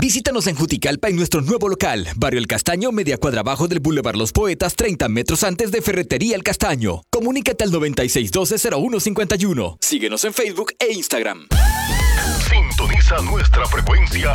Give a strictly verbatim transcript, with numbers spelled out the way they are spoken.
Visítanos en Juticalpa en nuestro nuevo local, Barrio El Castaño, media cuadra abajo del Boulevard Los Poetas, treinta metros antes de Ferretería El Castaño. Comunícate al noventa y seis doce cero uno cincuenta y uno. Síguenos en Facebook e Instagram. Sintoniza nuestra frecuencia